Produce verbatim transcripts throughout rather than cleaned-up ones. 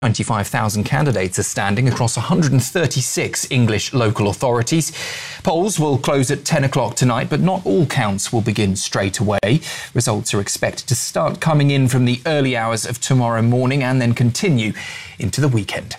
twenty-five thousand candidates are standing across one hundred thirty-six English local authorities. Polls will close at ten o'clock tonight, but not all counts will begin straight away. Results are expected to start coming in from the early hours of tomorrow morning and then continue into the weekend.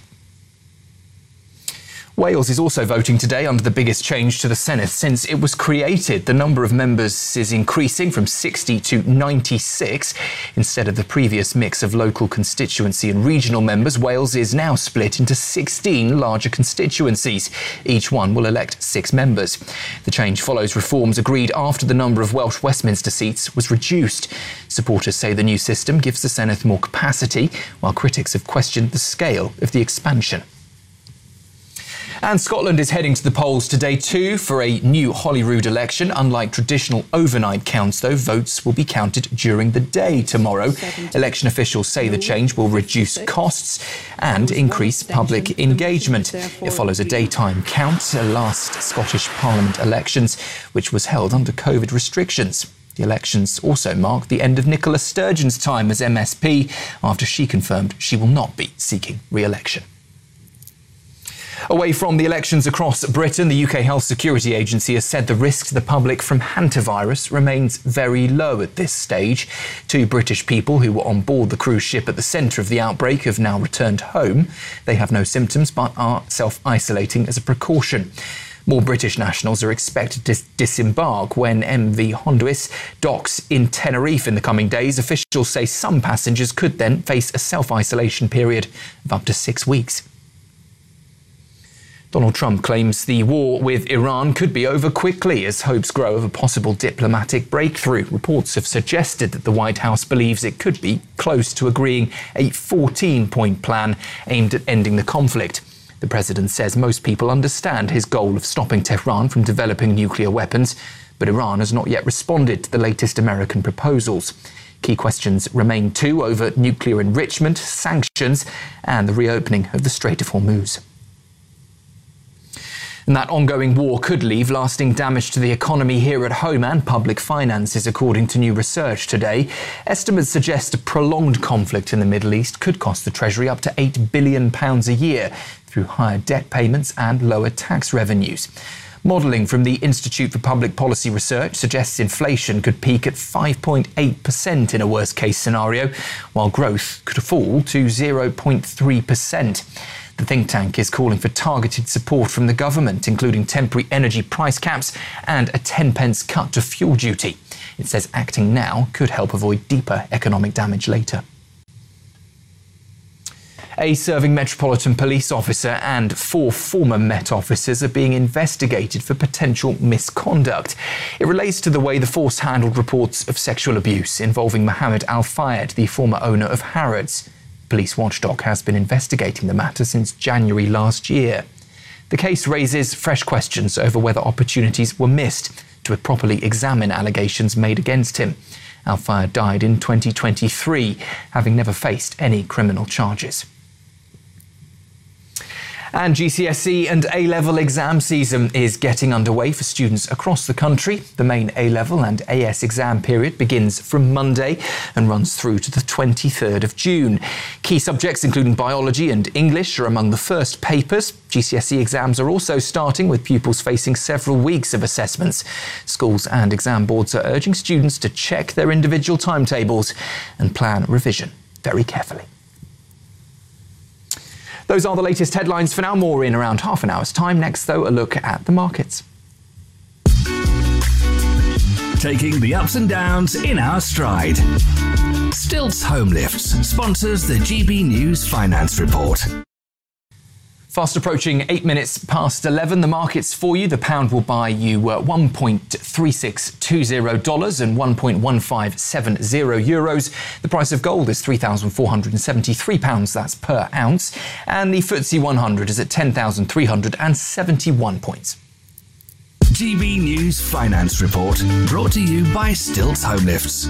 Wales is also voting today under the biggest change to the Senedd since it was created. The number of members is increasing from sixty to ninety-six. Instead of the previous mix of local constituency and regional members, Wales is now split into sixteen larger constituencies. Each one will elect six members. The change follows reforms agreed after the number of Welsh Westminster seats was reduced. Supporters say the new system gives the Senedd more capacity, while critics have questioned the scale of the expansion. And Scotland is heading to the polls today too for a new Holyrood election. Unlike traditional overnight counts, though, votes will be counted during the day tomorrow. Election officials say the change will reduce costs and increase public engagement. It follows a daytime count, last Scottish Parliament elections, which was held under COVID restrictions. The elections also mark the end of Nicola Sturgeon's time as M S P after she confirmed she will not be seeking re-election. Away from the elections across Britain, the U K Health Security Agency has said the risk to the public from hantavirus remains very low at this stage. Two British people who were on board the cruise ship at the centre of the outbreak have now returned home. They have no symptoms but are self-isolating as a precaution. More British nationals are expected to disembark when M V Honduis docks in Tenerife in the coming days. Officials say some passengers could then face a self-isolation period of up to six weeks. Donald Trump claims the war with Iran could be over quickly as hopes grow of a possible diplomatic breakthrough. Reports have suggested that the White House believes it could be close to agreeing a fourteen-point plan aimed at ending the conflict. The president says most people understand his goal of stopping Tehran from developing nuclear weapons, but Iran has not yet responded to the latest American proposals. Key questions remain too over nuclear enrichment, sanctions, and the reopening of the Strait of Hormuz. And that ongoing war could leave lasting damage to the economy here at home and public finances, according to new research today. Estimates suggest a prolonged conflict in the Middle East could cost the Treasury up to eight billion pounds a year through higher debt payments and lower tax revenues. Modelling from the Institute for Public Policy Research suggests inflation could peak at five point eight percent in a worst-case scenario, while growth could fall to zero point three percent. The think tank is calling for targeted support from the government, including temporary energy price caps and a ten pence cut to fuel duty. It says acting now could help avoid deeper economic damage later. A serving Metropolitan Police officer and four former Met officers are being investigated for potential misconduct. It relates to the way the force handled reports of sexual abuse involving Mohammed Al-Fayed, the former owner of Harrods. Police watchdog has been investigating the matter since January last year. The case raises fresh questions over whether opportunities were missed to properly examine allegations made against him. Al-Fayed died in twenty twenty-three, having never faced any criminal charges. And G C S E and A-level exam season is getting underway for students across the country. The main A-level and A S exam period begins from Monday and runs through to the twenty-third of June. Key subjects including biology and English are among the first papers. G C S E exams are also starting, with pupils facing several weeks of assessments. Schools and exam boards are urging students to check their individual timetables and plan revision very carefully. Those are the latest headlines for now. More in around half an hour's time. Next, though, a look at the markets. Taking the ups and downs in our stride. Stilts Home Lifts sponsors the G B News Finance Report. Fast approaching eight minutes past eleven. The markets for you. The pound will buy you uh, one point three six two zero dollars and one point one five seven zero euros. The price of gold is three thousand four hundred seventy-three pounds, that's per ounce. And the F T S E one hundred is at ten thousand three hundred seventy-one points. G B News Finance Report, brought to you by Stilts Home Lifts.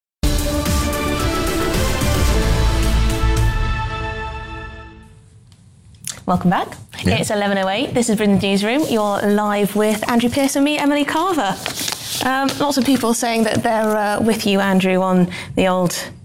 Welcome back. Yeah. It's eleven oh eight. This is Britain's Newsroom. You're live with Andrew Pearce and me, Emily Carver. Um, lots of people saying that they're uh, with you, Andrew, on the old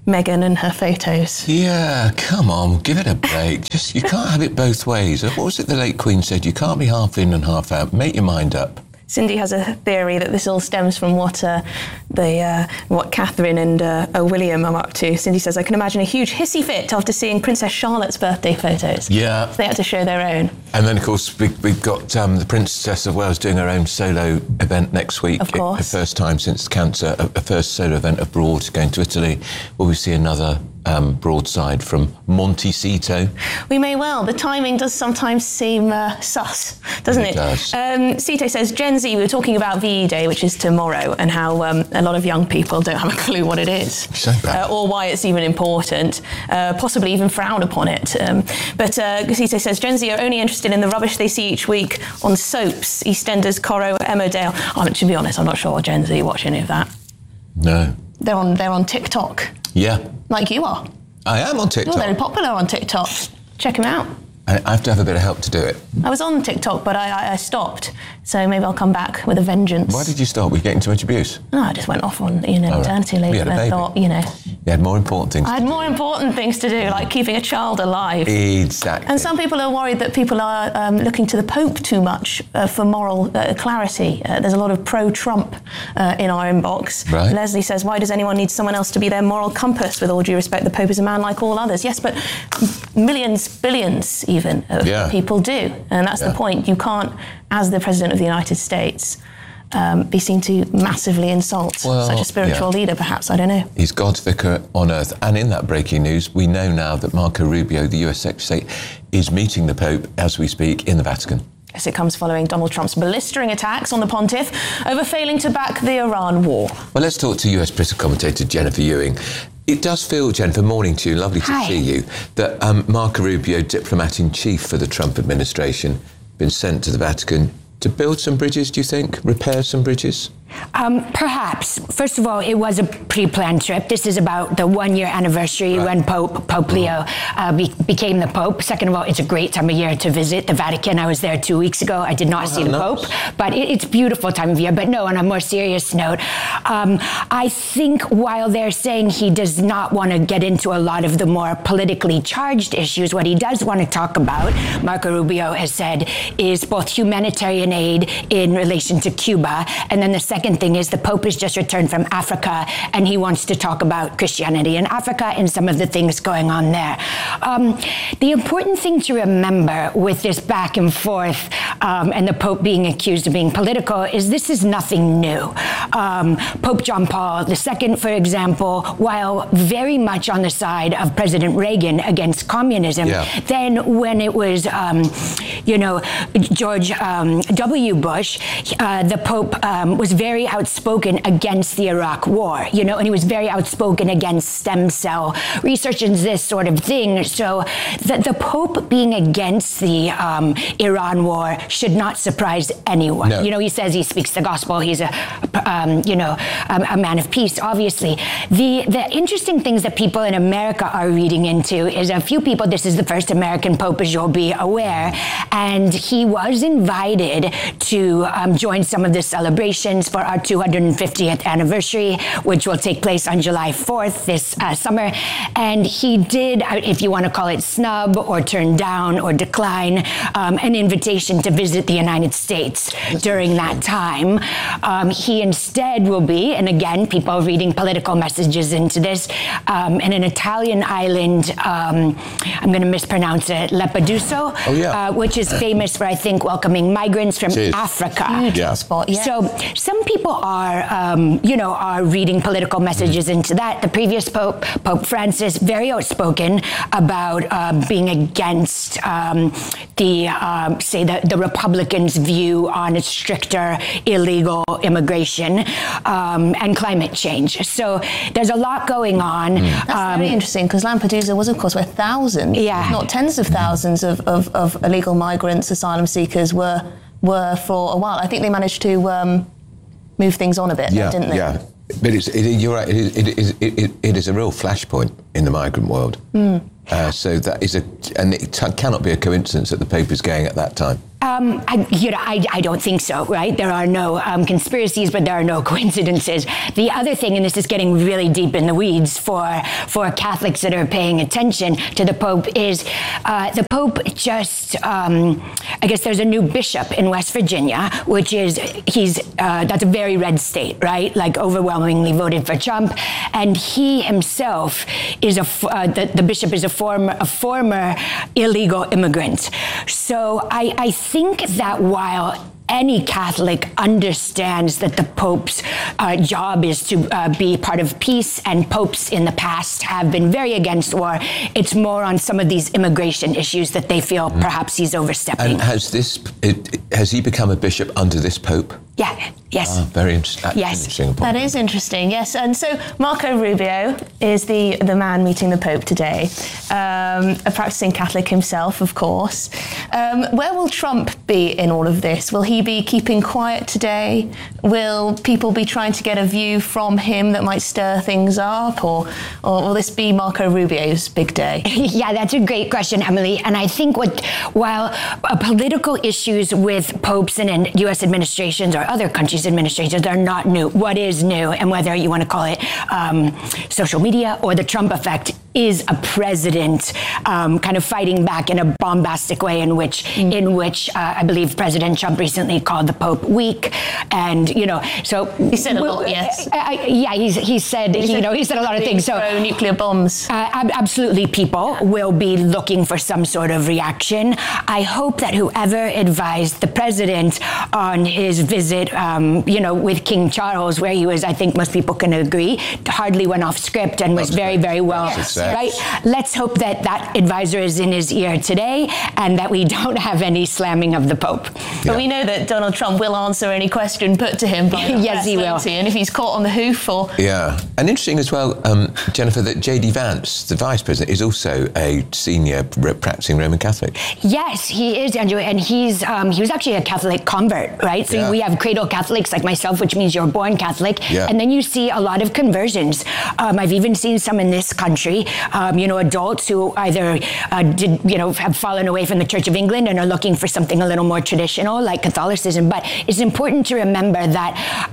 Meghan and her photos. Yeah, come on, give it a break. Just you can't have it both ways. What was it the late Queen said? You can't be half in and half out. Make your mind up. Cindy has a theory that this all stems from what uh, the uh, what Catherine and uh, uh, William are up to. Cindy says, I can imagine a huge hissy fit after seeing Princess Charlotte's birthday photos. Yeah. So they had to show their own. And then, of course, we, we've got um, the Princess of Wales doing her own solo event next week. Of course. The first time since cancer, a, a first solo event abroad, going to Italy. Will we see another um, broadside from Montecito? We may well. The timing does sometimes seem uh, sus, doesn't it? It does. Um, Cito says, Gen Z, we were talking about V E Day, which is tomorrow, and how um, a lot of young people don't have a clue what it is. So bad. Uh, or why it's even important, uh, possibly even frown upon it. Um, but uh, Cito says, Gen Z are only interested in the rubbish they see each week on soaps, EastEnders, Corrie, Emmerdale. Oh, to be honest, I'm not sure Gen Z watch any of that. No. They're on, they're on TikTok. Yeah. Like you are. I am on TikTok. You're very popular on TikTok. Check him out. I, I have to have a bit of help to do it. I was on TikTok, but I, I, I stopped. So maybe I'll come back with a vengeance. Why did you stop? Were you getting too much abuse? No, I just went off on, you know, Oh, right. maternity leave. You had a and I baby. thought, you know, You had more important things. I had more important things to do, like keeping a child alive. Exactly. And some people are worried that people are um, looking to the Pope too much uh, for moral uh, clarity. Uh, there's a lot of pro-Trump uh, in our inbox. Right. Leslie says, why does anyone need someone else to be their moral compass? With all due respect, the Pope is a man like all others. Yes, but millions, billions even of Yeah. people do. And that's Yeah. the point. You can't, as the President of the United States, um, be seen to massively insult Well, such a spiritual yeah. leader, perhaps. I don't know. He's God's vicar on earth. And in that breaking news, we know now that Marco Rubio, the U S Secretary of State, is meeting the Pope as we speak in the Vatican. Yes, it comes following Donald Trump's blistering attacks on the pontiff over failing to back the Iran war. Well, let's talk to U S political commentator Jennifer Ewing. It does feel, Jennifer, morning to you, lovely to Hi. see you, that um, Marco Rubio, diplomat-in-chief for the Trump administration, been sent to the Vatican to build some bridges, do you think? Repair some bridges? Um, perhaps. First of all, it was a pre-planned trip. This is about the one-year anniversary Right. when Pope Pope Leo uh, be- became the Pope. Second of all, it's a great time of year to visit the Vatican. I was there two weeks ago. I did not see the nice. Pope, but it, it's a beautiful time of year. But no, on a more serious note, um, I think while they're saying he does not want to get into a lot of the more politically charged issues, what he does want to talk about, Marco Rubio has said, is both humanitarian aid in relation to Cuba, and then the second Second thing is the Pope has just returned from Africa, and he wants to talk about Christianity in Africa and some of the things going on there. Um, the important thing to remember with this back and forth um, and the Pope being accused of being political is this is nothing new. Um, Pope John Paul the Second, for example, while very much on the side of President Reagan against communism, Yeah. then when it was, um, you know, George um, W. Bush, uh, the Pope um, was very very outspoken against the Iraq war, you know, and he was very outspoken against stem cell research and this sort of thing. So the, the Pope being against the um, Iran war should not surprise anyone. No. You know, he says he speaks the gospel. He's a, um, you know, a, a man of peace, obviously. The, the interesting things that people in America are reading into is a few people, this is the first American Pope, as you'll be aware, and he was invited to um, join some of the celebrations for our two hundred fiftieth anniversary, which will take place on July fourth this uh, summer. And he did, if you want to call it snub or turn down or decline, um, an invitation to visit the United States during that time. Um, he instead will be, and again, people reading political messages into this, um, in an Italian island, um, I'm going to mispronounce it, Lampedusa, Oh, yeah. uh, which is famous for, I think, welcoming migrants from Cheers. Africa. Huge Yeah. spot, yeah. So some people are, um, you know, are reading political messages into that. The previous Pope, Pope Francis, very outspoken about uh, being against um, the, um, say, the, the Republicans' view on stricter illegal immigration um, and climate change. So there's a lot going on. That's Um, very interesting, because Lampedusa was, of course, where thousands, Yeah. if not tens of thousands of, of, of illegal migrants, asylum seekers were were for a while. I think they managed to um, move things on a bit, Yeah, didn't they? yeah. But it's, it, you're right, it is, it, is, it, it, it is a real flashpoint in the migrant world. Mm. Uh, so that is a, and it t- cannot be a coincidence that the Pope is going at that time. Um, I, you know, I, I don't think so, right? There are no um, conspiracies, but there are no coincidences. The other thing, and this is getting really deep in the weeds for for Catholics that are paying attention to the Pope, is uh, the Pope just, um, I guess there's a new bishop in West Virginia, which is, he's, uh, that's a very red state, right? Like overwhelmingly voted for Trump. And he himself is a, uh, the, the bishop is a former, a former illegal immigrant. So I, I think that while any Catholic understands that the Pope's uh, job is to uh, be part of peace, and popes in the past have been very against war, it's more on some of these immigration issues that they feel mm. perhaps he's overstepping. And has this, it, has he become a bishop under this Pope? Yeah, yes. Ah, very interesting. Yes. interesting that is interesting, yes. And so Marco Rubio is the, the man meeting the Pope today, um, a practicing Catholic himself, of course. Um, where will Trump be in all of this? Will he be keeping quiet today? Will people be trying to get a view from him that might stir things up? Or, or will this be Marco Rubio's big day? Yeah, that's a great question, Emily. And I think what, while uh, political issues with popes and in U S administrations or other countries' administrations are not new, what is new, and whether you want to call it um, social media or the Trump effect, is a president um, kind of fighting back in a bombastic way in which, mm. in which uh, I believe President Trump recently called the Pope weak, and you know, so he said a lot. Yes, I, I, yeah, he's, he said he, you know he said a lot of things. So nuclear bombs. Uh, ab- absolutely, people will be looking for some sort of reaction. I hope that whoever advised the president on his visit, um, you know, with King Charles, where he was, I think most people can agree, hardly went off script and was That's very, great. very well. Yes. Right? Let's hope that that advisor is in his ear today and that we don't have any slamming of the Pope. Yeah. But we know that Donald Trump will answer any question put to him by the yes, he will. And if he's caught on the hoof or... Yeah. And interesting as well, um, Jennifer, that J D Vance, the Vice President, is also a senior practicing Roman Catholic. Yes, he is, Andrew. And he's um, he was actually a Catholic convert, right? So yeah. we have cradle Catholics like myself, which means you're born Catholic. Yeah. And then you see a lot of conversions. Um, I've even seen some in this country. Um, you know, adults who either uh, did, you know, have fallen away from the Church of England and are looking for something a little more traditional, like Catholicism. But it's important to remember that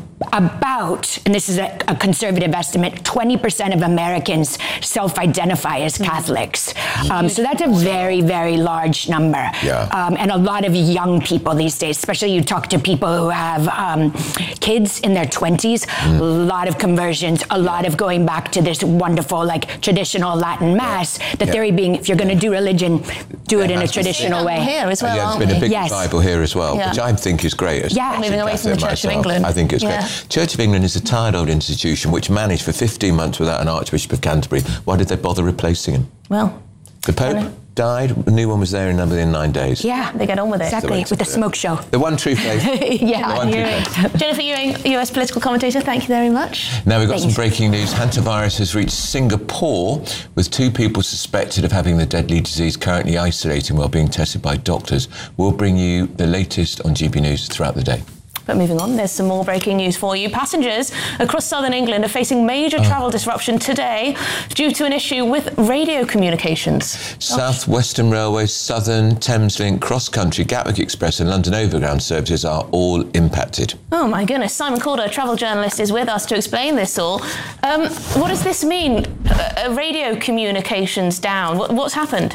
about, and this is a, a conservative estimate, twenty percent of Americans self-identify as Catholics. Um, so that's a very, very large number. Yeah. Um, and a lot of young people these days, especially you talk to people who have um, kids in their twenties, mm. a lot of conversions, a lot of going back to this wonderful, like, traditional Latin Mass, the yeah. theory being, if you're going to do religion, do yeah, it in a traditional way. Here as well, yeah, aren't there's been we? a big yes. revival here as well, yeah. which I think is great. Yeah. Moving away from the Church myself. of England. I think it's yeah. great. Church of England is a tired old institution which managed for fifteen months without an Archbishop of Canterbury. Why did they bother replacing him? Well, the Pope died, a new one was there in within nine days. Yeah, they get on with it. Exactly, with the smoke show. The one true faith. yeah. The one true faith. Jennifer Ewing, U S political commentator, thank you very much. Now we've got Thanks. some breaking news. Hantavirus has reached Singapore with two people suspected of having the deadly disease currently isolating while being tested by doctors. We'll bring you the latest on G B News throughout the day. But moving on, there's some more breaking news for you. Passengers across southern England are facing major oh. travel disruption today due to an issue with radio communications. South Western Railway, Southern, Thameslink, Cross Country, Gatwick Express and London Overground services are all impacted. Oh my goodness. Simon Calder, travel journalist, is with us to explain this all. Um, what does this mean? Uh, radio communications down. What, what's happened?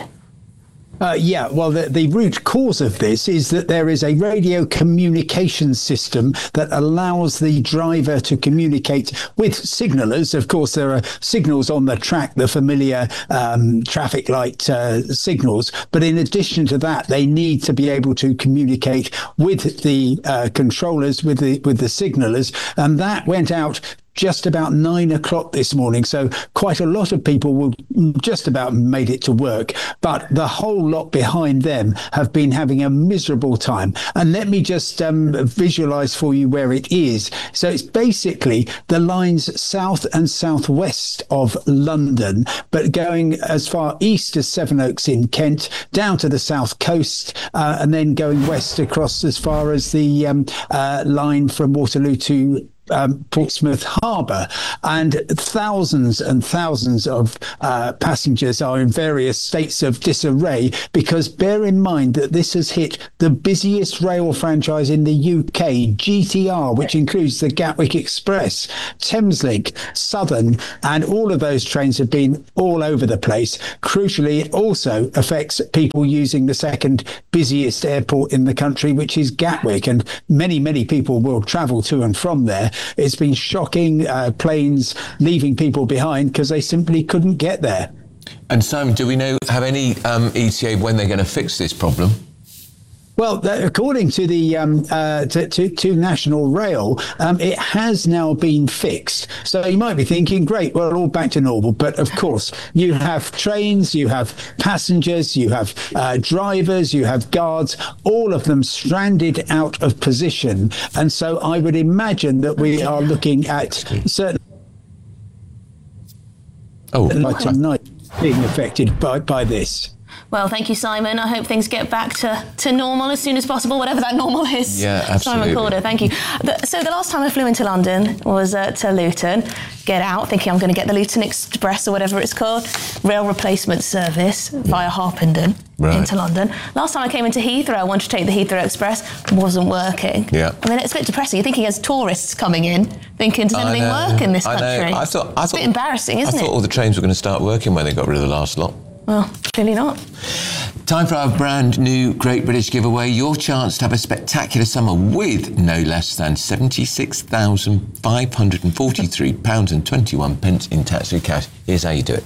Uh, yeah, well, the, the root cause of this is that there is a radio communication system that allows the driver to communicate with signallers. Of course, there are signals on the track, the familiar um, traffic light uh, signals. But in addition to that, they need to be able to communicate with the uh, controllers, with the with the signallers. And that went out just about nine o'clock this morning. So quite a lot of people will just about made it to work, but the whole lot behind them have been having a miserable time. And let me just um, visualize for you where it is. So it's basically the lines south and southwest of London, but going as far east as Sevenoaks in Kent, down to the south coast, uh, and then going west across as far as the um, uh, line from Waterloo to um, Portsmouth Harbour, and thousands and thousands of uh, passengers are in various states of disarray, because bear in mind that this has hit the busiest rail franchise in the U K, G T R, which includes the Gatwick Express, Thameslink, Southern, and all of those trains have been all over the place. Crucially, it also affects people using the second busiest airport in the country, which is Gatwick, and many, many people will travel to and from there. It's been shocking, uh, planes leaving people behind because they simply couldn't get there. And Simon, do we know, have any um, E T A when they're going to fix this problem? Well, according to the um, uh, to, to, to National Rail, um, it has now been fixed. So you might be thinking, great, we're all back to normal. But of course, you have trains, you have passengers, you have uh, drivers, you have guards, all of them stranded out of position. And so I would imagine that we are looking at certain oh, tonight being affected by, by this. Well, thank you, Simon. I hope things get back to, to normal as soon as possible, whatever that normal is. Yeah, absolutely. Simon Corder, thank you. The, so the last time I flew into London was uh, to Luton. Get out, thinking I'm going to get the Luton Express or whatever it's called, rail replacement service via Harpenden right. into London. Last time I came into Heathrow, I wanted to take the Heathrow Express, wasn't working. Yeah. I mean, it's a bit depressing. You're thinking as tourists coming in, thinking, does anything work in this I country? know. I thought, I it's thought, a bit embarrassing, isn't I it? thought all the trains were going to start working when they got rid of the last lot. Well, clearly not. Time for our brand new Great British Giveaway. Your chance to have a spectacular summer with no less than seventy-six thousand five hundred forty-three pounds and twenty-one pence in tax-free cash. Here's how you do it.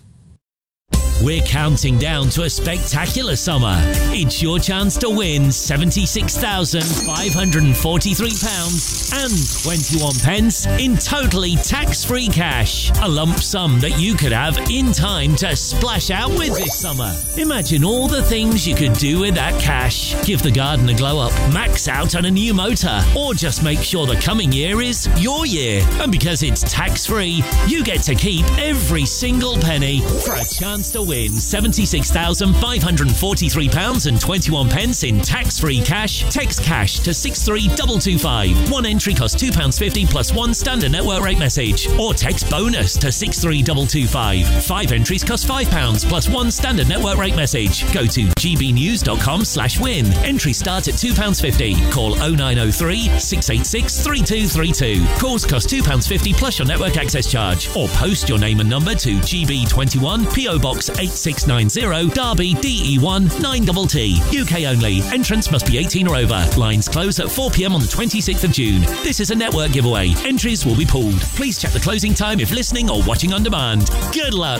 We're counting down to a spectacular summer. It's your chance to win seventy-six thousand five hundred forty-three pounds and twenty-one pence in totally tax-free cash. A lump sum that you could have in time to splash out with this summer. Imagine all the things you could do with that cash. Give the garden a glow up, max out on a new motor, or just make sure the coming year is your year. And because it's tax-free, you get to keep every single penny for a chance to win seventy-six thousand five hundred forty-three pounds and twenty-one pence in tax-free cash. Text cash to six three two two five. One entry costs two pounds fifty plus one standard network rate message. Or text bonus to six three two two five. Five entries cost five pounds plus one standard network rate message. Go to gbnews.com slash win. Entries start at two pounds fifty. Call oh nine oh three, six eight six, three two three two. Calls cost two pounds fifty plus your network access charge. Or post your name and number to G B twenty-one, P O Box eight six nine zero, Derby, D E one nine T T. U K only. Entrance must be eighteen or over. Lines close at four p.m. on the twenty-sixth of June. This is a network giveaway. Entries will be pulled. Please check the closing time if listening or watching on demand. Good luck.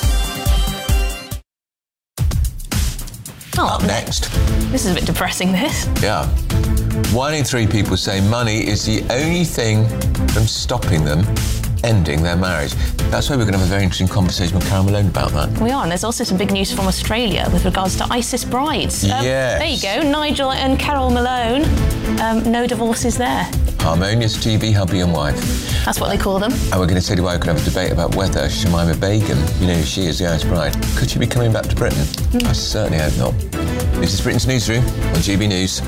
Oh, Up next. This is a bit depressing, this. Yeah. One in three people say money is the only thing from stopping them ending their marriage. That's why we're going to have a very interesting conversation with Carol Malone about that. We are, and there's also some big news from Australia with regards to ISIS brides. Um, yes. There you go, Nigel and Carol Malone. Um, no divorces there. Harmonious T V hubby and wife. That's what they call them. And we're going to tell you why we could have a debate about whether Shamima Begum, you know who she is, the Irish bride, could she be coming back to Britain? Mm. I certainly hope not. This is Britain's Newsroom on G B News.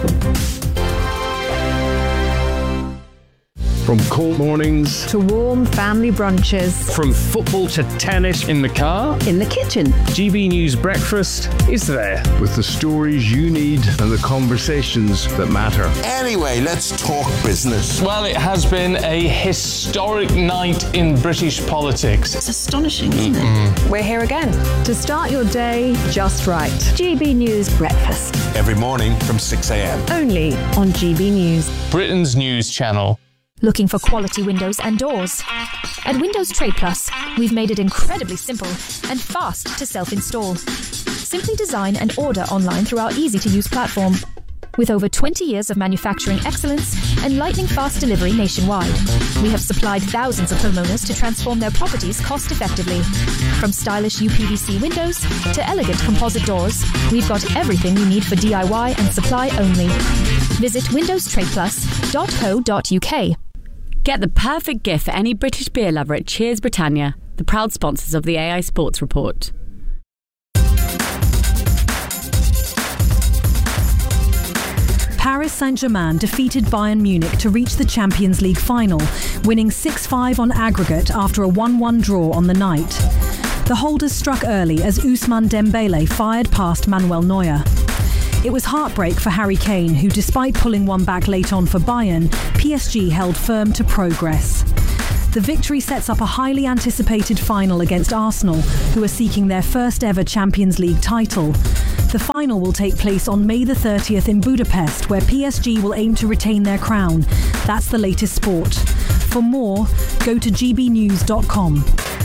From cold mornings to warm family brunches, from football to tennis in the car, in the kitchen, G B News Breakfast is there with the stories you need and the conversations that matter. Anyway, let's talk business. Well, it has been a historic night in British politics. It's astonishing, isn't mm-hmm. it? We're here again to start your day just right. G B News Breakfast. Every morning from six a.m. Only on G B News. Britain's news channel. Looking for quality windows and doors? At Windows Trade Plus, we've made it incredibly simple and fast to self-install. Simply design and order online through our easy-to-use platform. With over twenty years of manufacturing excellence and lightning-fast delivery nationwide, we have supplied thousands of homeowners to transform their properties cost-effectively. From stylish U P V C windows to elegant composite doors, we've got everything you need for D I Y and supply only. Visit windows trade plus dot co dot U K. Get the perfect gift for any British beer lover at Cheers Britannia, the proud sponsors of the A I Sports Report. Paris Paris Saint-Germain defeated Bayern Munich to reach the Champions League final, winning six five on aggregate after a one one draw on the night. The holders struck early as Ousmane Dembele fired past Manuel Neuer. It was heartbreak for Harry Kane, who, despite pulling one back late on for Bayern, P S G held firm to progress. The victory sets up a highly anticipated final against Arsenal, who are seeking their first ever Champions League title. The final will take place on May the thirtieth in Budapest, where P S G will aim to retain their crown. That's the latest sport. For more, go to g b news dot com.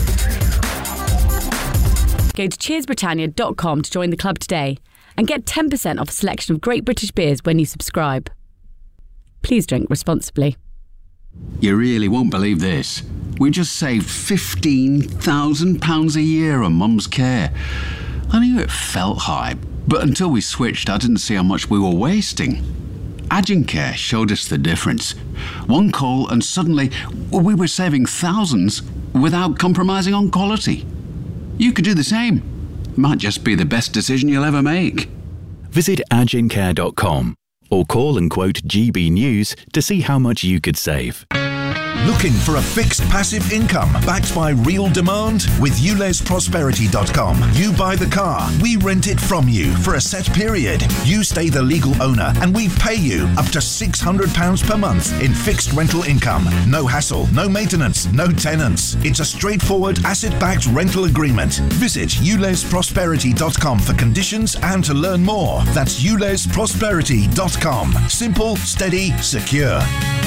Go to cheers britannia dot com to join the club today and get ten percent off a selection of great British beers when you subscribe. Please drink responsibly. You really won't believe this. We just saved fifteen thousand pounds a year on Mum's care. I knew it felt high, but until we switched, I didn't see how much we were wasting. Agincare showed us the difference. One call and suddenly we were saving thousands without compromising on quality. You could do the same. Might just be the best decision you'll ever make. Visit agincare dot com or call and quote G B News to see how much you could save. Looking for a fixed passive income backed by real demand? With U L E S Prosperity dot com, you buy the car, we rent it from you for a set period. You stay the legal owner and we pay you up to six hundred pounds per month in fixed rental income. No hassle, no maintenance, no tenants. It's a straightforward asset-backed rental agreement. Visit U L E S Prosperity dot com for conditions and to learn more. That's U L E S Prosperity dot com. Simple, steady, secure.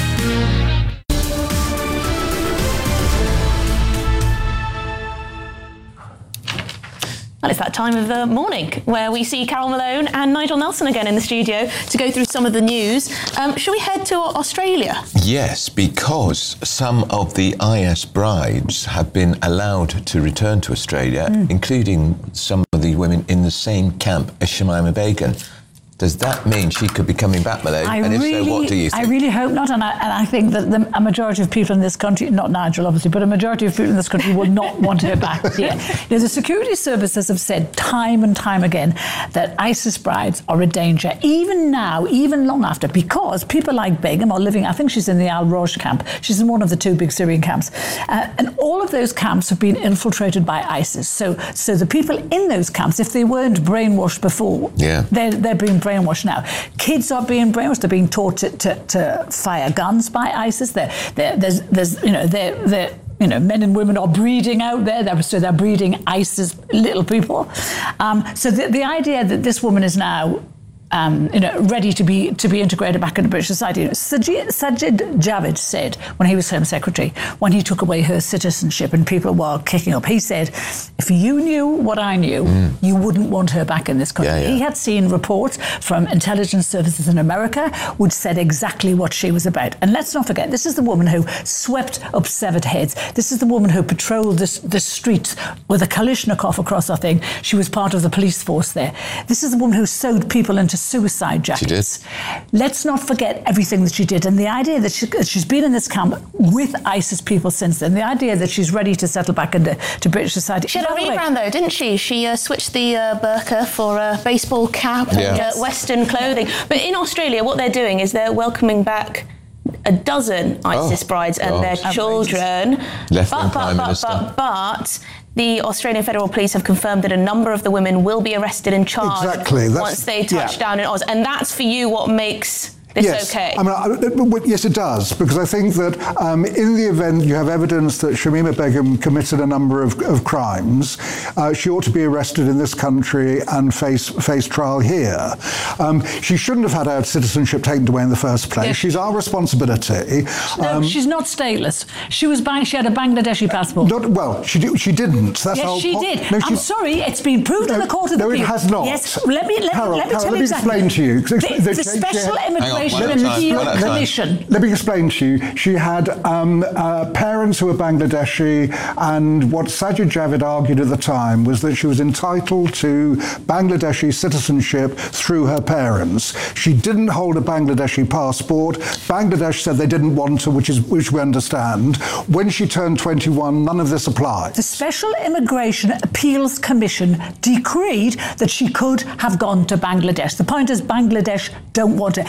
Well, it's that time of the morning where we see Carol Malone and Nigel Nelson again in the studio to go through some of the news. Um, shall we head to Australia? Yes, because some of the I S brides have been allowed to return to Australia, mm. including some of the women in the same camp as Shamima Begum. Does that mean she could be coming back, Malone? I and if really, so, what do you think? I really hope not, and I, and I think that the, a majority of people in this country, not Nigel obviously, but a majority of people in this country will not want her back here. You know, the security services have said time and time again that ISIS brides are a danger, even now, even long after, because people like Begum are living, I think she's in the Al-Roj camp, she's in one of the two big Syrian camps, uh, and all of those camps have been infiltrated by ISIS. So so the people in those camps, if they weren't brainwashed before, yeah. they're, they're being brainwashed now. Kids are being brainwashed. They're being taught to, to, to fire guns by ISIS. They're, they're, there's, there's, you know, they're, they're, you know, men and women are breeding out there. They're, so they're breeding ISIS little people. Um, so the, the idea that this woman is now Um, you know, ready to be to be integrated back into British society. Sajid, Sajid Javid said when he was Home Secretary, when he took away her citizenship and people were kicking up, he said, if you knew what I knew, mm. you wouldn't want her back in this country. Yeah, yeah. He had seen reports from intelligence services in America which said exactly what she was about. And let's not forget, this is the woman who swept up severed heads. This is the woman who patrolled the, the streets with a Kalashnikov across her thing. She was part of the police force there. This is the woman who sewed people into suicide jackets. She did. Let's not forget everything that she did. And the idea that she, she's been in this camp with ISIS people since then, the idea that she's ready to settle back into to British society. She had a rebrand though, didn't she? She uh, switched the uh, burqa for a baseball cap yeah. and uh, Western clothing. But in Australia, what they're doing is they're welcoming back a dozen ISIS oh, brides and God. their children. Left but, but, but, but, but the Australian Federal Police have confirmed that a number of the women will be arrested and charged exactly. once they touch yeah. down in Oz. And that's for you what makes this yes. okay? I mean, I, yes, it does, because I think that um, in the event you have evidence that Shamima Begum committed a number of, of crimes, uh, she ought to be arrested in this country and face face trial here. Um, she shouldn't have had her citizenship taken away in the first place. Yes. She's our responsibility. No, um, she's not stateless. She was bang, she had a Bangladeshi passport. Not, well, she did, she didn't. That's yes, our she po- did. No, I'm sorry, it's been proved no, in the court of no, appeal. No, it has not. Yes, let me let, Carol, let me Carol, tell let you me exactly. explain to you. The, the, the Special Immigration on, and Appeal Commission. Let me explain to you. She had um, uh, parents who were Bangladeshi, and what Sajid Javid argued at the time was that she was entitled to Bangladeshi citizenship through her parents. She didn't hold a Bangladeshi passport. Bangladesh said they didn't want to, which is which we understand. When she turned twenty-one, none of this applied. The Special Immigration Appeals Commission decreed that she could have gone to Bangladesh. The point is, Bangladesh don't want her. There's,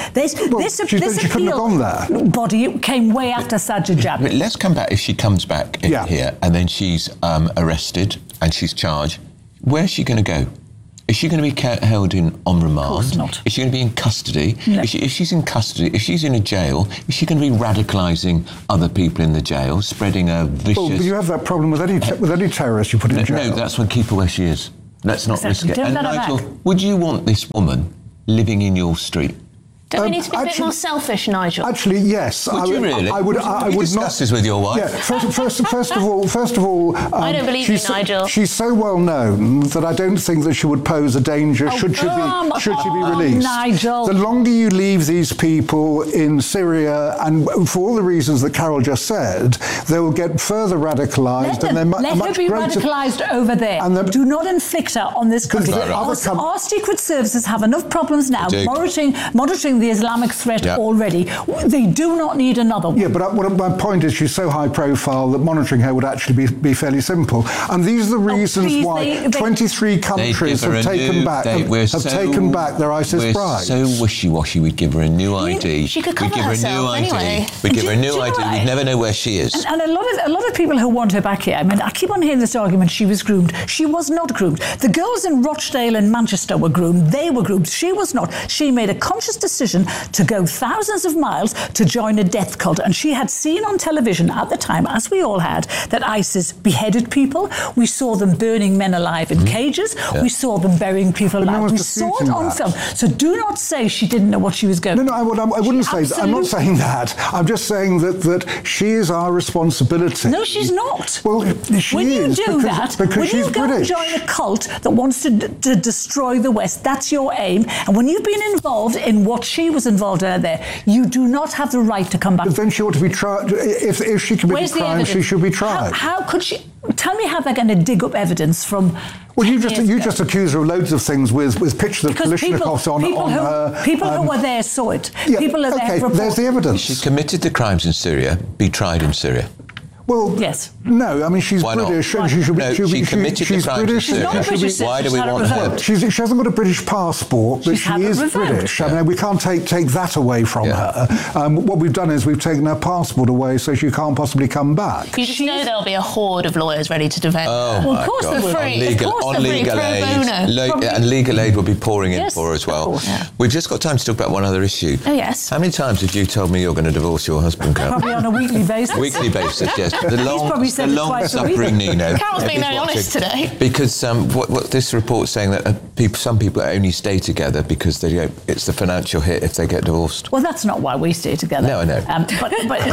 Well, this she, this she couldn't have gone there. Body came way after Sajid Javid. Let's come back. If she comes back in Yeah. here and then she's um, arrested and she's charged, where's she going to go? Is she going to be ca- held in on remand? Of course not. Is she going to be in custody? No. Is she, if she's in custody, if she's in a jail, is she going to be radicalising other people in the jail, spreading a vicious... Well, but you have that problem with any te- with any terrorist you put in no, jail. no, that's when keep her where she is. Let's not Exactly. risk it. Don't And let her Nigel, back. would you want this woman living in your street? Don't Um, we need to be a bit actually- more selfish, Nigel? Actually, yes. Would I you really? I would. I, I Have you would discussed not. this with your wife? Yeah. First, first, first of all, first of all, um, I don't believe she's you, so- Nigel. She's so well known that I don't think that she would pose a danger Oh, should she come be should she be on, released. Nigel. The longer you leave these people in Syria, and for all the reasons that Carol just said, they will get further radicalised, Let, and they're them, mu- let a her much be greater. radicalised over there. And the- Do not inflict her on this country. Because the Our, other com- our secret services have enough problems now They do. monitoring, monitoring the Islamic threat Yeah. already. They do not need another one. Yeah, but I- what my point is, she's so high profile that monitoring her would actually be, be fairly simple. And these are the reasons please, why they- they- twenty-three countries They'd give her have a taken new- back they- have, we're have so- taken back their ISIS we're brides. so wishy-washy. We'd give her a new I D. she could We'd cover give her a new herself I D. anyway. We'd give Do- her a new do you I D. know what? We'd never know where she is. And, and a lot of a lot of people who want her back here. I mean, I keep on hearing this argument. She was groomed. She was not groomed. The girls in Rochdale and Manchester were groomed. They were groomed. She was not. She made a conscious decision to go thousands of miles to join a death cult, and she had seen on television at the time, as we all had, that ISIS beheaded people. We saw them burning men alive in cages. Yeah. We saw them burying people But no alive. one's we saw it disputing on that. film. So do not say she didn't know what she was going. No, no, I, would, I wouldn't She say that. I'm not absolutely- saying that. I'm just saying that, that she is our responsibility. No, she's not. Well, she when you is do because, that, because when she's you go British. and join a cult that wants to, d- to destroy the West, that's your aim. And when you've been involved in what she was involved in there, you do not have the right to come back. But then she ought to be tried. If, if she committed Where's the crimes, she evidence? should be tried. How, how could she? Tell me how they're going to dig up evidence from. Well, you ten just years you ago. just accuse her of loads of things with, with pictures of Because people, Kalashnikovs on, people, on who, her. people um, who were there saw it. yeah, people are there okay, reporting. there's the evidence. She committed the crimes in Syria, be tried in Syria. Well, yes. No, I mean she's Why not? British and Why? she should be. No, she'll she be committed the she's crimes in British. Syria. She's not she'll be- British Why do we citizen, want she's her? had it She's, she hasn't got a British passport, but She's she had it is revoked. British. I mean, we can't take take that away from Yeah. her. Um, what we've done is we've taken her passport away, so she can't possibly come back. You just know there'll be a horde of lawyers ready to defend Oh her. my Well, of course God. they're free. On legal, of course on they're free. legal Pro aid, bono. lo- Probably- and legal aid will be pouring in Yes, for her as well. of course. Yeah. We've just got time to talk about one other issue. Oh, yes. How many times have you told me you're going to divorce your husband, Carol? Probably on a weekly basis. Weekly basis, yes. The long, probably the said it twice a week. long-suffering Nino. Carol's Yeah, being he's very honest watching. today. Because um, what, what this report's saying that uh, people, some people only stay together because they don't, it's the financial hit if they get divorced. Well, that's not why we stay together. No, I know. Um, but but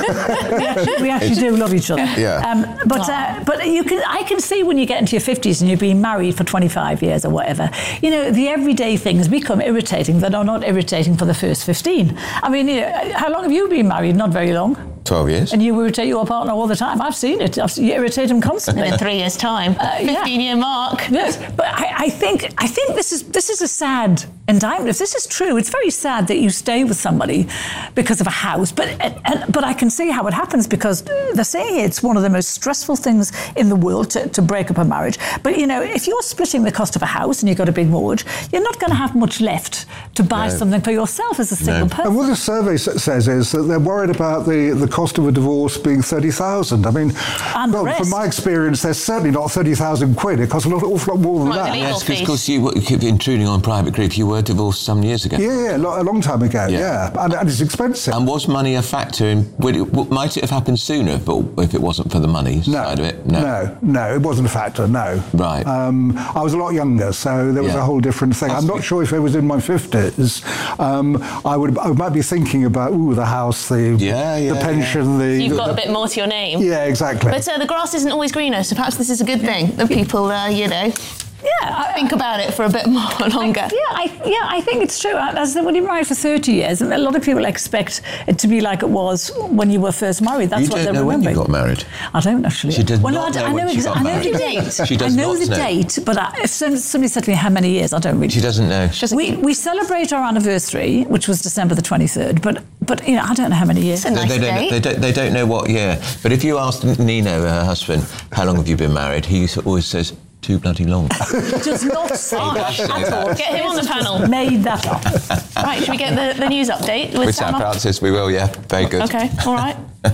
we actually, we actually do love each other. Yeah. Um, but uh, but you can I can see when you get into your fifties and you've been married for twenty-five years or whatever, you know, the everyday things become irritating that are not irritating for the first fifteen. I mean, you know, how long have you been married? Not very long. twelve years. And you irritate your partner all the time. I've seen it. I've, you irritate him constantly. In three years' time, Uh, yeah. fifteen-year mark. Yes, but I, I think I think this is this is a sad indictment. If this is true, it's very sad that you stay with somebody because of a house. But and, and, but I can see how it happens because they're saying it's one of the most stressful things in the world to, to break up a marriage. But you know, if you're splitting the cost of a house and you've got a big mortgage, you're not going to have much left to buy No. something for yourself as a single No. person. And what the survey s- says is that they're worried about the, the cost of a divorce being thirty thousand. I mean, And the well, rest. from my experience, there's certainly not thirty thousand quid. It costs a lot, awful lot more than Well, that. the Yes, fees. because you were intruding on private grief. You were divorced some years ago. Yeah, yeah, a lo- a long time ago. Yeah. Yeah, And, and it's expensive. And was money a factor in? Would it, w- might it have happened sooner? But if it wasn't for the money side of it, no. no, no, it wasn't a factor. No. Right. Um, I was a lot younger, so there was Yeah. a whole different thing. That's I'm not good. sure if I was in my fifties. Um, I would, I might be thinking about ooh, the house, the Yeah, yeah, the pension, the. You've the, got a the- bit more to your name. Yeah, exactly. But uh, the grass isn't always greener, so perhaps this is a good thing that people, uh, you know, Yeah, I, think about it for a bit more longer. I, yeah, I, yeah, I think it's true. As when you're married for thirty years, a lot of people expect it to be like it was when you were first married. That's You what don't they're know when you remembering. got married. I don't actually. She does well, not no, I, know I when know, she exa- got I know married. the date. She does I know not the know. date, but I, if some- somebody said to me how many years, I don't really. She doesn't know. We we celebrate our anniversary, which was December the twenty-third, but but you know I don't know how many years. It's a nice they, don't, day. they, don't, they don't know what year. But if you ask Nino, her husband, how long have you been married, he always says too bloody long. He does not say Gosh, that at all. Get him on the panel. Made that up. Right, should we get the, the news update with, With Sam? Sam Francis, we will, yeah. Very good. Okay, all right.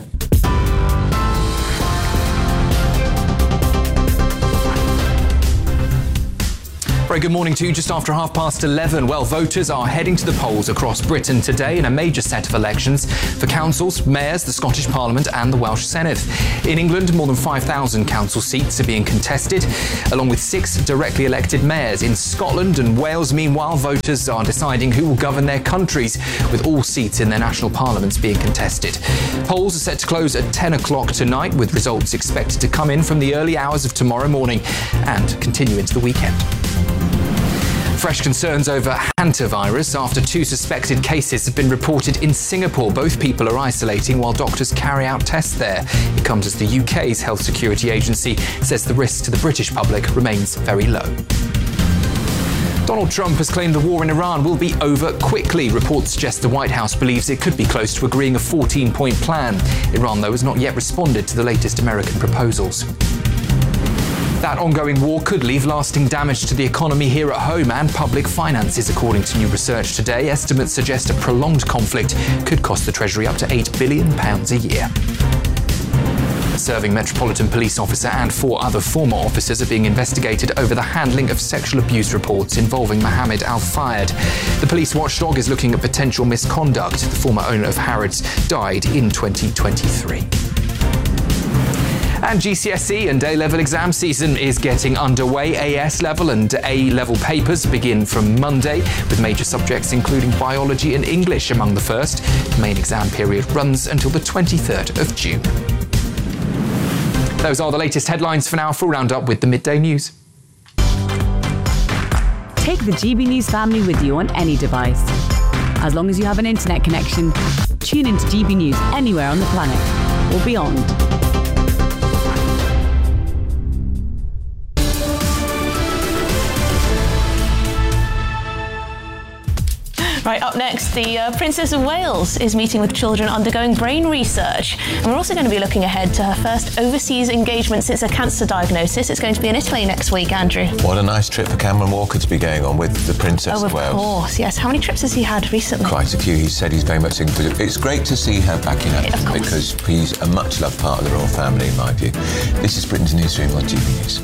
Very good morning to you. Just after half past eleven. Well, voters are heading to the polls across Britain today in a major set of elections for councils, mayors, the Scottish Parliament and the Welsh Senedd. In England, more than five thousand council seats are being contested, along with six directly elected mayors. In Scotland and Wales, meanwhile, voters are deciding who will govern their countries, with all seats in their national parliaments being contested. Polls are set to close at ten o'clock tonight, with results expected to come in from the early hours of tomorrow morning and continue into the weekend. Fresh concerns over hantavirus after two suspected cases have been reported in Singapore. Both people are isolating while doctors carry out tests there. It comes as the U K's health security agency says the risk to the British public remains very low. Donald Trump has claimed the war in Iran will be over quickly. Reports suggest the White House believes it could be close to agreeing a fourteen-point plan. Iran, though, has not yet responded to the latest American proposals. That ongoing war could leave lasting damage to the economy here at home and public finances, according to new research today. Estimates suggest a prolonged conflict could cost the Treasury up to eight billion pounds a year. A serving Metropolitan Police officer and four other former officers are being investigated over the handling of sexual abuse reports involving Mohammed Al-Fayed. The police watchdog is looking at potential misconduct. The former owner of Harrods died in twenty twenty-three. And G C S E and A-level exam season is getting underway. A S level and A-level papers begin from Monday, with major subjects including biology and English among the first. The main exam period runs until the twenty-third of June. Those are the latest headlines for now. Full roundup with the midday news. Take the G B News family with you on any device. As long as you have an internet connection, tune into G B News anywhere on the planet or beyond. Right, up next, the uh, Princess of Wales is meeting with children undergoing brain research. And we're also going to be looking ahead to her first overseas engagement since a cancer diagnosis. It's going to be in Italy next week, Andrew. What a nice trip for Cameron Walker to be going on with the Princess oh, of Wales. Of course, yes. How many trips has he had recently? Quite a few. He said he's very much in. It's great to see her back in action yeah, because he's a much-loved part of the royal family, in my view. This is Britain's newsroom on G B News.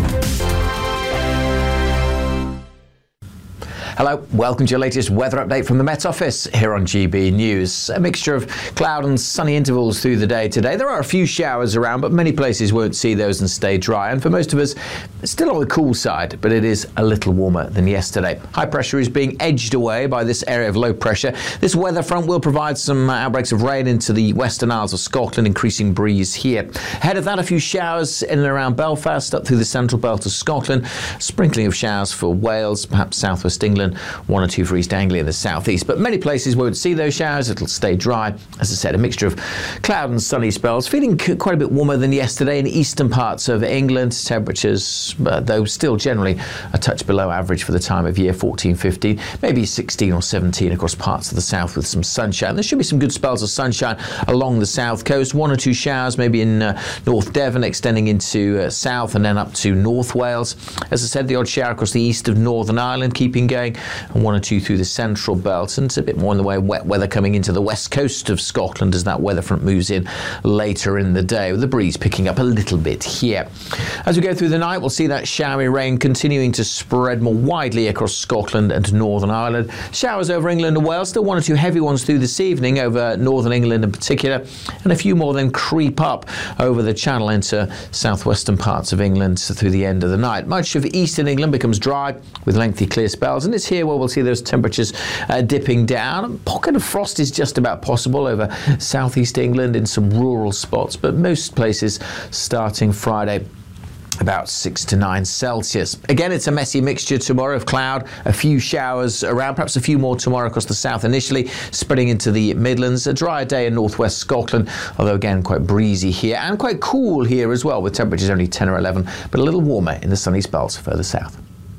Hello, welcome to your latest weather update from the Met Office here on G B News. A mixture of cloud and sunny intervals through the day today. There are a few showers around, but many places won't see those and stay dry. And for most of us, it's still on the cool side, but it is a little warmer than yesterday. High pressure is being edged away by this area of low pressure. This weather front will provide some outbreaks of rain into the Western Isles of Scotland, increasing breeze here. Ahead of that, a few showers in and around Belfast, up through the central belt of Scotland. Sprinkling of showers for Wales, perhaps southwest England. One or two for East Anglia in the southeast, but many places won't see those showers. It'll stay dry. As I said, a mixture of cloud and sunny spells. Feeling quite a bit warmer than yesterday in eastern parts of England. Temperatures, uh, though still generally a touch below average for the time of year, fourteen, fifteen, maybe sixteen or seventeen across parts of the south with some sunshine. There should be some good spells of sunshine along the south coast. One or two showers maybe in uh, North Devon, extending into uh, south and then up to North Wales. As I said, the odd shower across the east of Northern Ireland keeping going, and one or two through the central belt, and it's a bit more in the way of wet weather coming into the west coast of Scotland as that weather front moves in later in the day, with the breeze picking up a little bit here. As we go through the night, we'll see that showery rain continuing to spread more widely across Scotland and Northern Ireland. Showers over England and Wales, still one or two heavy ones through this evening over Northern England in particular, and a few more then creep up over the Channel into southwestern parts of England through the end of the night. Much of eastern England becomes dry with lengthy clear spells, and it's here where we'll see those temperatures uh, dipping down. A pocket of frost is just about possible over southeast England in some rural spots, but most places starting Friday about six to nine Celsius. Again, it's a messy mixture tomorrow of cloud, a few showers around, perhaps a few more tomorrow across the south initially, spreading into the Midlands. A drier day in northwest Scotland, although again quite breezy here and quite cool here as well, with temperatures only ten or eleven, but a little warmer in the sunny spells further south.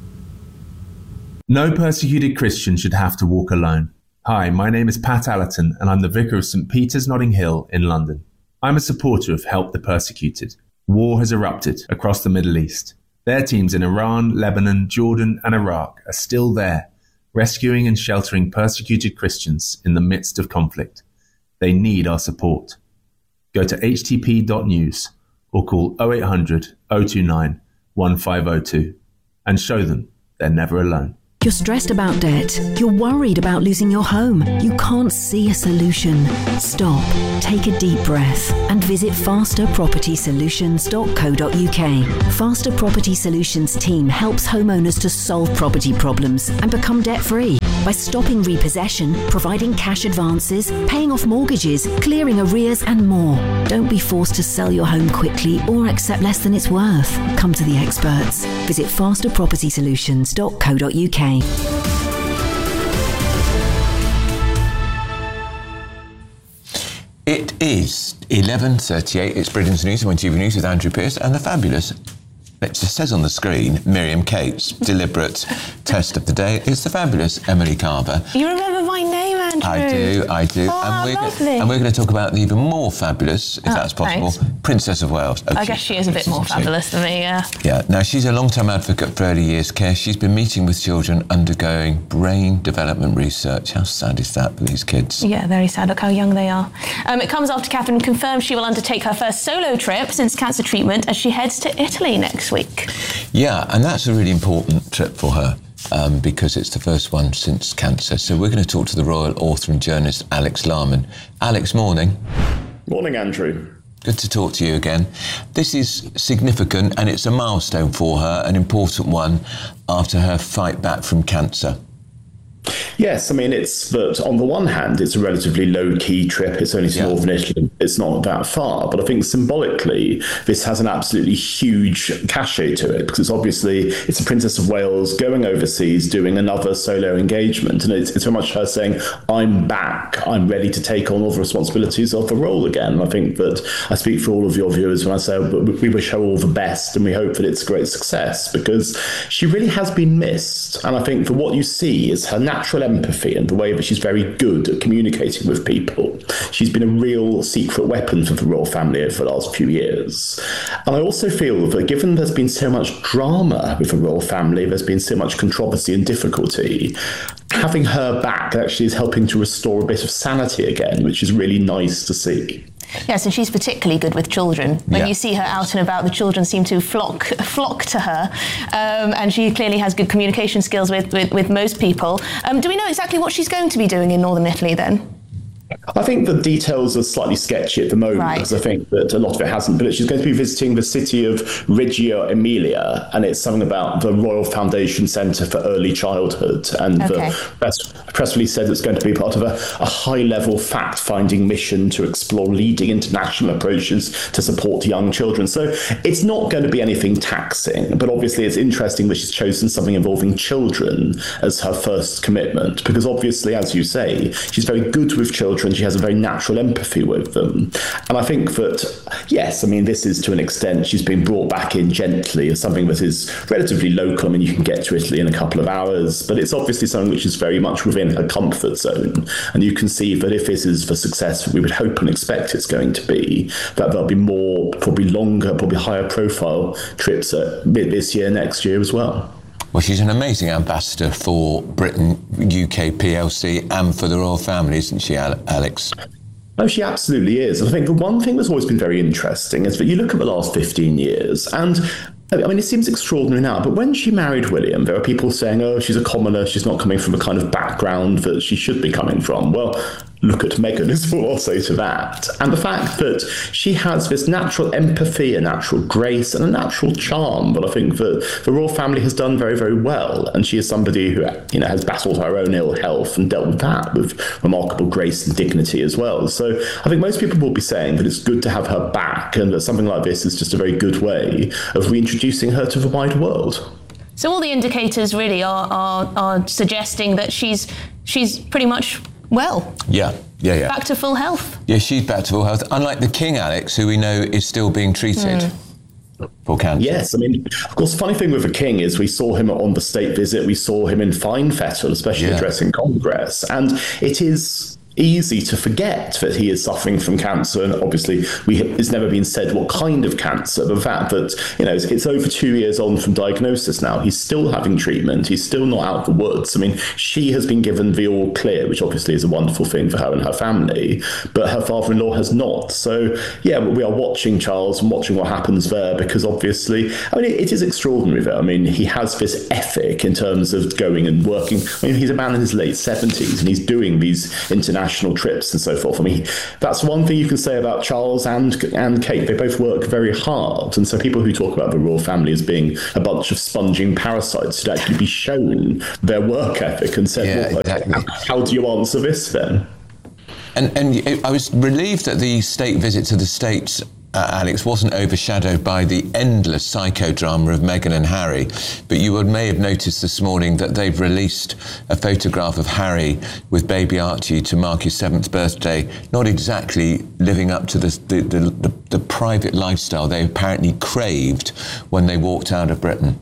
No persecuted Christian should have to walk alone. Hi, my name is Pat Allerton and I'm the Vicar of St Peter's Notting Hill in London. I'm a supporter of Help the Persecuted. War has erupted across the Middle East. Their teams in Iran, Lebanon, Jordan, and Iraq are still there, rescuing and sheltering persecuted Christians in the midst of conflict. They need our support. Go to h t p dot news or call oh eight hundred, oh two nine, one five oh two and show them they're never alone. You're stressed about debt. You're worried about losing your home. You can't see a solution. Stop, take a deep breath and visit faster property solutions dot co dot u k. Faster Property Solutions team helps homeowners to solve property problems and become debt-free by stopping repossession, providing cash advances, paying off mortgages, clearing arrears and more. Don't be forced to sell your home quickly or accept less than it's worth. Come to the experts. Visit faster property solutions dot co dot u k. It is eleven thirty-eight. It's Britain's News on T V News with Andrew Pierce and the fabulous, it just says on the screen, Miriam Cates. Deliberate test of the day is the fabulous Emily Carver. You remember my name, Andrew? I do, I do. Oh, and, we're lovely. Gonna, and we're going to talk about the even more fabulous, if Oh, that's possible, thanks. Princess of Wales. Oh, I guess she is a bit more fabulous than me, yeah. Yeah, now she's a long-term advocate for early years care. She's been meeting with children undergoing brain development research. How sad is that for these kids? Yeah, very sad. Look how young they are. Um, it comes after Catherine confirms she will undertake her first solo trip since cancer treatment as she heads to Italy next week. Yeah, and that's a really important trip for her um, because it's the first one since cancer. So we're going to talk to the royal author and journalist Alex Larman. Alex, morning. Morning, Andrew. Good to talk to you again. This is significant and it's a milestone for her, an important one after her fight back from cancer. Yes, I mean, it's that on the one hand, it's a relatively low-key trip. It's only to yeah. Northern Italy. It's not that far. But I think symbolically, this has an absolutely huge cachet to it because it's obviously, it's a Princess of Wales going overseas, doing another solo engagement. And it's, it's very much her saying, I'm back. I'm ready to take on all the responsibilities of the role again. And I think that I speak for all of your viewers when I say we wish her all the best and we hope that it's a great success because she really has been missed. And I think that what you see is her natural empathy and the way that she's very good at communicating with people. She's been a real secret weapon for the royal family over the last few years. And I also feel that given there's been so much drama with the royal family, there's been so much controversy and difficulty, having her back actually is helping to restore a bit of sanity again, which is really nice to see. Yes, and she's particularly good with children. When Yeah. you see her out and about, the children seem to flock flock to her, um, and she clearly has good communication skills with, with, with most people. Um, do we know exactly what she's going to be doing in Northern Italy then? I think the details are slightly sketchy at the moment Right. because I think that a lot of it hasn't. But she's going to be visiting the city of Reggio Emilia, and it's something about the Royal Foundation Centre for Early Childhood. And Okay. the press, press release said it's going to be part of a, a high-level fact-finding mission to explore leading international approaches to support young children. So it's not going to be anything taxing, but obviously it's interesting that she's chosen something involving children as her first commitment because obviously, as you say, she's very good with children. She has a very natural empathy with them. And I think that, yes, I mean, this is to an extent, she's been brought back in gently as something that is relatively local. I mean, you can get to Italy in a couple of hours, but it's obviously something which is very much within her comfort zone. And you can see that if this is the success that we would hope and expect it's going to be, that there'll be more, probably longer, probably higher profile trips uh, this year, next year as well. Well, she's an amazing ambassador for Britain U K P L C and for the royal family, isn't she, Alex? No, she absolutely is. And I think the one thing that's always been very interesting is that you look at the last fifteen years and I mean, it seems extraordinary now, but when she married William, there were people saying, oh, she's a commoner, she's not coming from a kind of background that she should be coming from. Well, look at Meghan is all I'll say to that. And the fact that she has this natural empathy, a natural grace, and a natural charm that I think that the royal family has done very, very well. And she is somebody who, you know, has battled her own ill health and dealt with that with remarkable grace and dignity as well. So I think most people will be saying that it's good to have her back and that something like this is just a very good way of reintroducing her to the wider world. So all the indicators really are are, are suggesting that she's she's pretty much well, Yeah, yeah, yeah. back to full health. Yeah, she's back to full health. Unlike the King, Alex, who we know is still being treated Mm. for cancer. Yes, I mean, of course, the funny thing with the King is we saw him on the state visit, we saw him in fine fettle, especially Yeah. addressing Congress, and it is easy to forget that he is suffering from cancer, and obviously we it's never been said what kind of cancer, but the fact that, you know, it's, it's over two years on from diagnosis now, he's still having treatment, he's still not out of the woods. I mean, she has been given the all clear, which obviously is a wonderful thing for her and her family, but her father-in-law has not. So yeah, we are watching Charles and watching what happens there, because obviously, I mean, it, it is extraordinary there. I mean, he has this ethic in terms of going and working. I mean, he's a man in his late seventies and he's doing these international trips and so forth. I mean, that's one thing you can say about Charles and and Kate. They both work very hard, and so people who talk about the royal family as being a bunch of sponging parasites should actually be shown their work ethic and said, Yeah, well, exactly. how do you answer this then? And and I was relieved that the state visit to the States, uh, Alex, wasn't overshadowed by the endless psychodrama of Meghan and Harry. But you would, may have noticed this morning that they've released a photograph of Harry with baby Archie to mark his seventh birthday, not exactly living up to the the, the, the, the private lifestyle they apparently craved when they walked out of Britain.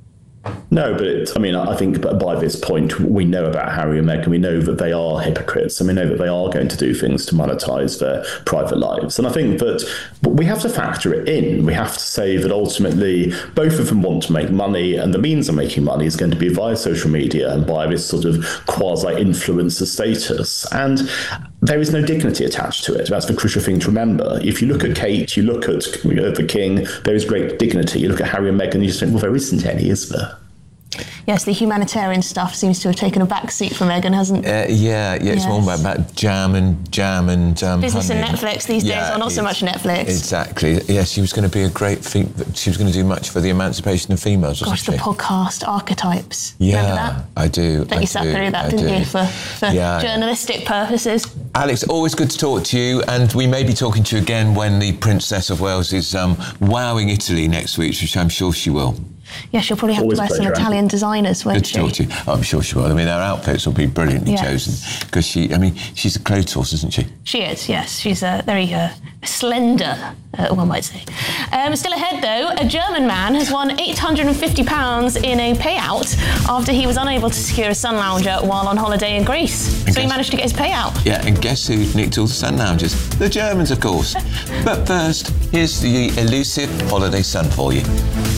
No, but it, I mean, I think by this point we know about Harry and Meghan. We know that they are hypocrites, and we know that they are going to do things to monetize their private lives. And I think that we have to factor it in. We have to say that ultimately both of them want to make money, and the means of making money is going to be via social media and by this sort of quasi-influencer status. And there is no dignity attached to it. That's the crucial thing to remember. If you look at Kate, you look at the King, there is great dignity. You look at Harry and Meghan, you just think, well, there isn't any, is there? Yes, the humanitarian stuff seems to have taken a back seat for Meghan, hasn't it? Uh, yeah, yeah, it's Yes. more about, about jam and jam and um, Business honey. and Netflix these days, Yeah, or not so much Netflix. Exactly. Yeah, she was going to be a great. Fe- she was going to do much for the emancipation of females, wasn't Gosh, the she? podcast Archetypes. Yeah, Remember that? I do. That I you sat do, through that, I didn't do. you, for, for Yeah. journalistic purposes? Alex, always good to talk to you, and we may be talking to you again when the Princess of Wales is um, wowing Italy next week, which I'm sure she will. Yeah, she'll probably have Always to wear a some pleasure, Italian designers, won't Good she? to talk to you. Oh, I'm sure she will. I mean, her outfits will be brilliantly Yes. chosen, because she, I mean, she's a clothes horse, isn't she? She is, yes. She's uh, very uh, slender, uh, one might say. Um, still ahead, though, a German man has won eight hundred fifty pounds in a payout after he was unable to secure a sun lounger while on holiday in Greece. And so he guess- managed to get his payout. Yeah, and guess who nicked all the sun lounges? The Germans, of course. But first, here's the elusive holiday sun for you.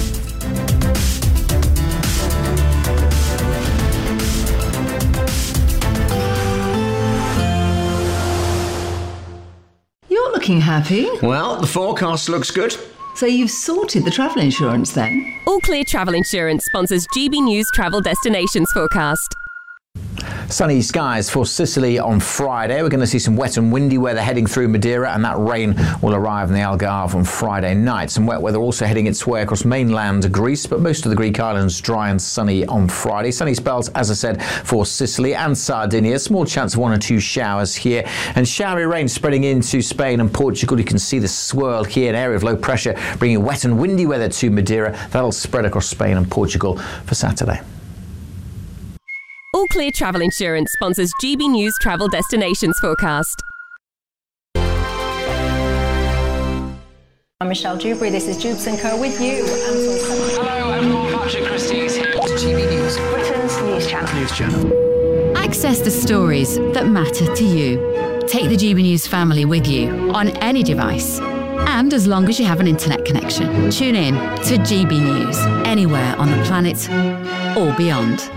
You're looking happy. Well, the forecast looks good. So you've sorted the travel insurance then? All Clear Travel Insurance sponsors G B News Travel Destinations Forecast. Sunny skies for Sicily on Friday. We're going to see some wet and windy weather heading through Madeira, and that rain will arrive in the Algarve on Friday night. Some wet weather also heading its way across mainland Greece, but most of the Greek islands dry and sunny on Friday. Sunny spells, as I said, for Sicily and Sardinia. Small chance of one or two showers here, and showery rain spreading into Spain and Portugal. You can see the swirl here, an area of low pressure bringing wet and windy weather to Madeira. That'll spread across Spain and Portugal for Saturday. All Clear Travel Insurance sponsors G B News Travel Destinations Forecast. I'm Michelle Dewberry. This is Jubes and Co with you. Hello everyone, Patrick Christie's here. G B News, Britain's news channel. News channel. Access the stories that matter to you. Take the G B News family with you on any device. And as long as you have an internet connection, tune in to G B News anywhere on the planet or beyond.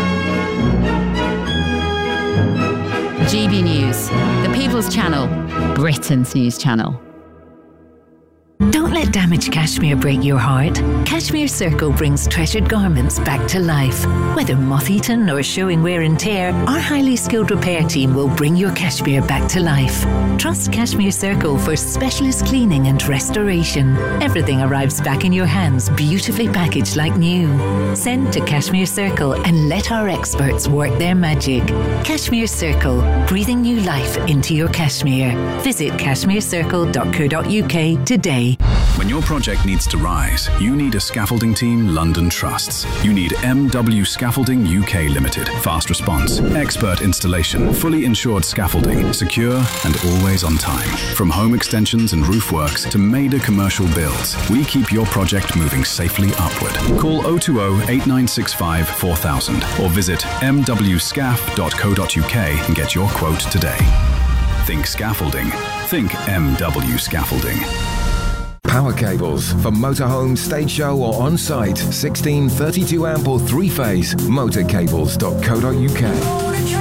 G B News, the People's Channel, Britain's news channel. Don't let damaged cashmere break your heart. Cashmere Circle brings treasured garments back to life. Whether moth-eaten or showing wear and tear, our highly skilled repair team will bring your cashmere back to life. Trust Cashmere Circle for specialist cleaning and restoration. Everything arrives back in your hands, beautifully packaged like new. Send to Cashmere Circle and let our experts work their magic. Cashmere Circle, breathing new life into your cashmere. Visit cashmere circle dot co dot uk today. When your project needs to rise, you need a scaffolding team London trusts. You need M W Scaffolding U K Limited. Fast response, expert installation, fully insured scaffolding, secure and always on time. From home extensions and roof works to major commercial builds, we keep your project moving safely upward. Call oh two oh, eight nine six five, four thousand or visit m w scaf dot co dot u k and get your quote today. Think scaffolding. Think M W Scaffolding. Power cables for motorhome, stage show or on-site. sixteen, thirty-two amp or three-phase. motorcables dot co dot u k.